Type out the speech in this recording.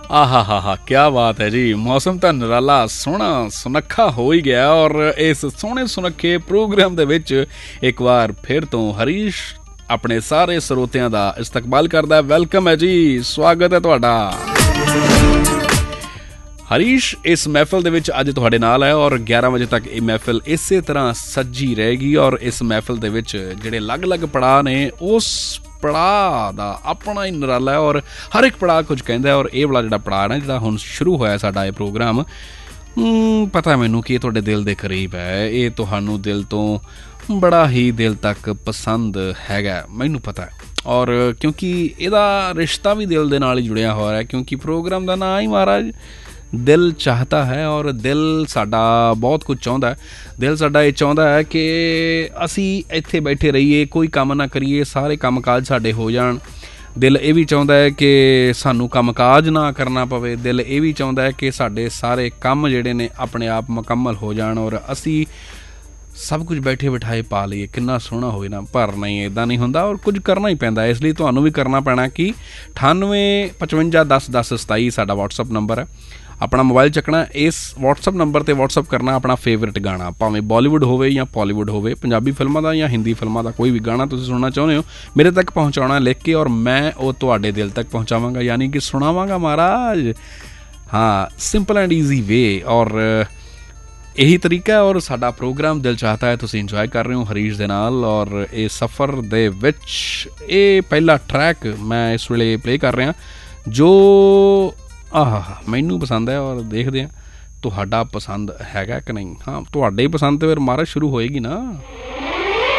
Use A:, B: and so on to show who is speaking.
A: ਆਹਾ ਹਾ ਹਾ ਕਿਆ ਬਾਤ ਹੈ ਜੀ। ਮੌਸਮ ਤਾਂ ਨਿਰਾਲਾ ਸੋਹਣਾ ਸੁਨੱਖਾ ਹੋ ਹੀ ਗਿਆ ਔਰ ਇਸ ਸੋਹਣੇ ਸੁਨੱਖੇ ਪ੍ਰੋਗਰਾਮ ਦੇ ਵਿੱਚ ਇੱਕ ਵਾਰ ਫਿਰ ਤੋਂ ਹਰੀਸ਼ ਆਪਣੇ ਸਾਰੇ ਸਰੋਤਿਆਂ ਦਾ ਇਸਤਕਬਾਲ ਕਰਦਾ। ਵੈਲਕਮ ਹੈ ਜੀ, ਸਵਾਗਤ ਹੈ ਤੁਹਾਡਾ। ਹਰੀਸ਼ ਇਸ ਮਹਿਫਲ ਦੇ ਵਿੱਚ ਅੱਜ ਤੁਹਾਡੇ ਨਾਲ ਹੈ ਔਰ 11 ਵਜੇ ਤੱਕ ਇਹ ਮਹਿਫਲ ਇਸੇ ਤਰ੍ਹਾਂ ਸੱਜੀ ਰਹੇਗੀ ਔਰ ਇਸ ਮਹਿਫਲ ਦੇ ਵਿੱਚ ਜਿਹੜੇ ਅਲੱਗ-ਅਲੱਗ ਪੜਾਅ ਨੇ ਉਸ ਪੜਾਅ ਦਾ ਆਪਣਾ ਹੀ ਨਿਰਾਲਾ ਹੈ ਔਰ ਹਰ ਇੱਕ ਪੜਾਅ ਕੁਝ ਕਹਿੰਦਾ ਔਰ ਇਹ ਵਾਲਾ ਜਿਹੜਾ ਪੜਾਅ ਨਾ ਜਿਹੜਾ ਹੁਣ ਸ਼ੁਰੂ ਹੋਇਆ ਸਾਡਾ ਇਹ ਪ੍ਰੋਗਰਾਮ, ਪਤਾ ਮੈਨੂੰ ਕਿ ਇਹ ਤੁਹਾਡੇ ਦਿਲ ਦੇ ਕਰੀਬ ਹੈ, ਇਹ ਤੁਹਾਨੂੰ ਦਿਲ ਤੋਂ ਬੜਾ ਹੀ ਦਿਲ ਤੱਕ ਪਸੰਦ ਹੈਗਾ, ਮੈਨੂੰ ਪਤਾ ਹੈ। ਔਰ ਕਿਉਂਕਿ ਇਹਦਾ ਰਿਸ਼ਤਾ ਵੀ ਦਿਲ ਦੇ ਨਾਲ ਹੀ ਜੁੜਿਆ ਹੋਇਆ ਹੈ, ਕਿਉਂਕਿ ਪ੍ਰੋਗਰਾਮ ਦਾ ਨਾਂ ਹੀ ਮਹਾਰਾਜ ਦਿਲ ਚਾਹਤਾ ਹੈ ਔਰ ਦਿਲ ਸਾਡਾ ਬਹੁਤ ਕੁਝ ਚਾਹੁੰਦਾ ਹੈ। ਦਿਲ ਸਾਡਾ ਇਹ ਚਾਹੁੰਦਾ ਹੈ ਕਿ ਅਸੀਂ ਇੱਥੇ ਬੈਠੇ ਰਹੀਏ, ਕੋਈ ਕੰਮ ਨਾ ਕਰੀਏ, ਸਾਰੇ ਕੰਮ ਕਾਜ ਸਾਡੇ ਹੋ ਜਾਣ। ਦਿਲ ਇਹ ਵੀ ਚਾਹੁੰਦਾ ਹੈ ਕਿ ਸਾਨੂੰ ਕੰਮ ਕਾਜ ਨਾ ਕਰਨਾ ਪਵੇ। ਦਿਲ ਇਹ ਵੀ ਚਾਹੁੰਦਾ ਹੈ ਕਿ ਸਾਡੇ ਸਾਰੇ ਕੰਮ ਜਿਹੜੇ ਨੇ ਆਪਣੇ ਆਪ ਮੁਕੰਮਲ ਹੋ ਜਾਣ ਔਰ ਅਸੀਂ ਸਭ ਕੁਝ ਬੈਠੇ ਬਿਠਾਏ ਪਾ ਲਈਏ, ਕਿੰਨਾ ਸੋਹਣਾ ਹੋਏ ਨਾ। ਪਰ ਨਹੀਂ, ਇੱਦਾਂ ਨਹੀਂ ਹੁੰਦਾ ਔਰ ਕੁਝ ਕਰਨਾ ਹੀ ਪੈਂਦਾ। ਇਸ ਲਈ ਤੁਹਾਨੂੰ ਵੀ ਕਰਨਾ ਪੈਣਾ ਕਿ 9855101027 ਸਾਡਾ ਵਟਸਐਪ ਨੰਬਰ ਹੈ। ਆਪਣਾ ਮੋਬਾਈਲ ਚੱਕਣਾ, ਇਸ ਵਟਸਐਪ ਨੰਬਰ 'ਤੇ ਵਟਸਐਪ ਕਰਨਾ ਆਪਣਾ ਫੇਵਰੇਟ ਗਾਣਾ, ਭਾਵੇਂ ਬਾਲੀਵੁੱਡ ਹੋਵੇ ਜਾਂ ਪੋਲੀਵੁੱਡ ਹੋਵੇ, ਪੰਜਾਬੀ ਫਿਲਮਾਂ ਦਾ ਜਾਂ ਹਿੰਦੀ ਫਿਲਮਾਂ ਦਾ ਕੋਈ ਵੀ ਗਾਣਾ ਤੁਸੀਂ ਸੁਣਨਾ ਚਾਹੁੰਦੇ ਹੋ, ਮੇਰੇ ਤੱਕ ਪਹੁੰਚਾਉਣਾ ਲਿਖ ਕੇ ਔਰ ਮੈਂ ਉਹ ਤੁਹਾਡੇ ਦਿਲ ਤੱਕ ਪਹੁੰਚਾਵਾਂਗਾ, ਯਾਨੀ ਕਿ ਸੁਣਾਵਾਂਗਾ ਮਹਾਰਾਜ। ਹਾਂ, ਸਿੰਪਲ ਐਂਡ ਈਜ਼ੀ ਵੇ ਔਰ ਇਹੀ ਤਰੀਕਾ ਹੈ। ਔਰ ਸਾਡਾ ਪ੍ਰੋਗਰਾਮ ਦਿਲ ਚਾਹਤਾ ਹੈ ਤੁਸੀਂ ਇੰਜੋਏ ਕਰ ਰਹੇ ਹੋ ਹਰੀਸ਼ ਦੇ ਨਾਲ ਔਰ ਇਹ ਸਫ਼ਰ ਦੇ ਵਿੱਚ ਇਹ ਪਹਿਲਾ ਟਰੈਕ ਮੈਂ ਇਸ ਵੇਲੇ ਪਲੇ ਕਰ ਰਿਹਾ ਜੋ ਮੈਨੂੰ ਪਸੰਦ ਹੈ ਔਰ ਦੇਖਦੇ ਹਾਂ ਤੁਹਾਡਾ ਪਸੰਦ ਹੈਗਾ ਕਿ ਨਹੀਂ। ਹਾਂ, ਤੁਹਾਡੇ ਹੀ ਪਸੰਦ 'ਤੇ ਫਿਰ ਮਾਰਾ ਸ਼ੁਰੂ ਹੋਏਗੀ ਨਾ।